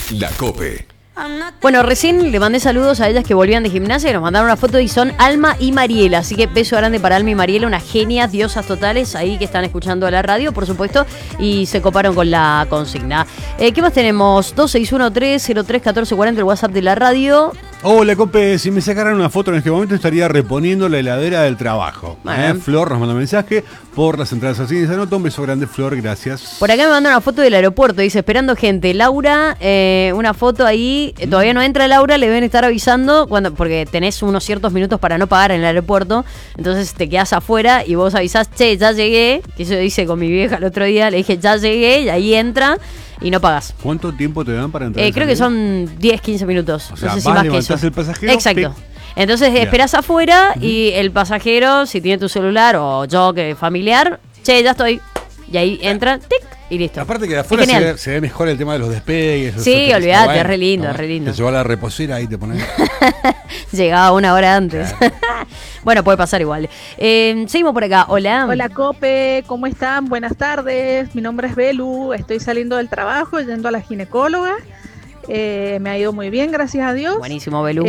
La COPE. Bueno, recién le mandé saludos a ellas que volvían de gimnasia y nos mandaron una foto y son Alma y Mariela. Así que beso grande para Alma y Mariela, unas genias, diosas totales ahí que están escuchando a la radio, por supuesto, y se coparon con la consigna. ¿Qué más tenemos? 2613-031440, el WhatsApp de la radio. Hola, Cope, si me sacaran una foto en este momento estaría reponiendo la heladera del trabajo. Flor nos manda un mensaje por las entradas así. Dice, anota, un beso grande, Flor, gracias. Por acá me manda una foto del aeropuerto, dice, esperando gente. Laura, una foto ahí, todavía no entra Laura, le deben estar avisando porque tenés unos ciertos minutos para no pagar en el aeropuerto, entonces te quedás afuera y vos avisás, che, ya llegué, que eso hice con mi vieja el otro día, le dije, ya llegué, y ahí entra y no pagas. ¿Cuánto tiempo te dan para entrar? Creo que son 10, 15 minutos, o sea, no sé si más que eso. El pasajero. Exacto. Entonces esperás afuera y el pasajero, si tiene tu celular o yo que familiar, che, ya estoy. Y ahí entra, tic, y listo. Aparte que de afuera se ve mejor el tema de los despegues. Sí, olvidate, bueno, es re lindo, es re lindo. Te lleva a la reposera y te pones. Llegaba una hora antes. Claro. Bueno, puede pasar igual. Seguimos por acá. Hola. Hola, Cope, ¿cómo están? Buenas tardes. Mi nombre es Belu. Estoy saliendo del trabajo, yendo a la ginecóloga. Me ha ido muy bien, gracias a Dios. Buenísimo, Belu.